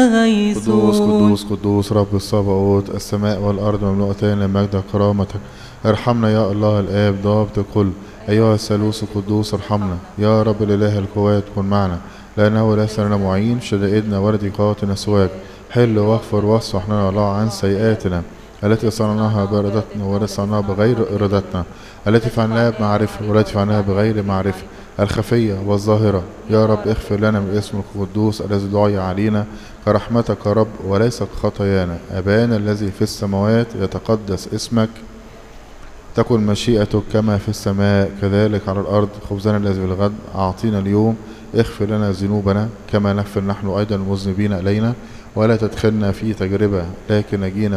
قدوس قدوس قدوس رب الصباوت، السماء والأرض مملوءتان لمجد كرامتك. ارحمنا يا الله الآب ضابط الكل، أيها الثالوث القدوس ارحمنا. يا رب الإله القوات كن معنا، لأنه ليس لنا معين في شدائدنا ولا ضيقاتنا سواك. حل واغفر واصفح لنا الله عن سيئاتنا التي صنعناها بإرادتنا والتي صنعناها بغير إرادتنا، التي فعلناها بمعرفة والتي فعلناها بغير معرفة، الخفية والظاهرة. يا رب اغفر لنا من اسمك القدوس الذي دعي علينا كرحمتك يا رب وليس كخطايانا. أبانا الذي في السماوات يتقدس اسمك، تكن مشيئتك كما في السماء كذلك على الأرض. خبزنا الذي بالغد أعطينا اليوم، اغفر لنا ذنوبنا كما نغفر نحن أيضا المذنبين إلينا، ولا تدخلنا في تجربة لكن نجينا